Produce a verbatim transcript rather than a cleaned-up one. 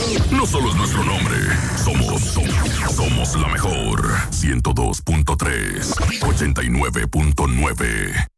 No solo es nuestro nombre, somos, somos, somos la mejor. ciento dos punto tres, ochenta y nueve punto nueve.